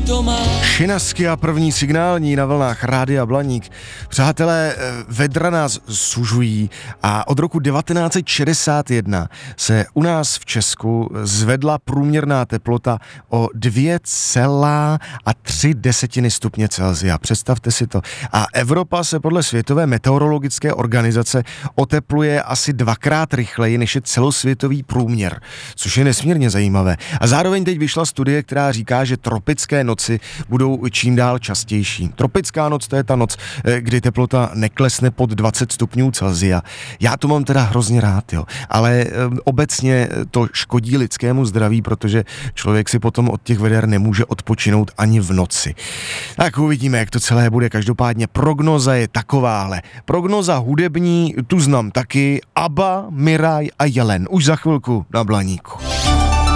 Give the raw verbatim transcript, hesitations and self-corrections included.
Šinasky a první signální na vlnách Rádia Blaník. Přátelé, vedra nás sužují a od roku devatenáct set šedesát jedna se u nás v Česku zvedla průměrná teplota o dvě celá tři desetiny stupně Celsia. Představte si to. A Evropa se podle Světové meteorologické organizace otepluje asi dvakrát rychleji, než je celosvětový průměr, což je nesmírně zajímavé. A zároveň teď vyšla studie, která říká, že tropické noci budou čím dál častější. Tropická noc, to je ta noc, kdy teplota neklesne pod dvacet stupňů Celsia. Já to mám teda hrozně rád, jo. Ale obecně to škodí lidskému zdraví, protože člověk si potom od těch veder nemůže odpočinout ani v noci. Tak uvidíme, jak to celé bude. Každopádně prognoza je takováhle. Prognoza hudební, tu znám taky. Abba, Miraj a Jelen. Už za chvilku na Blaníku.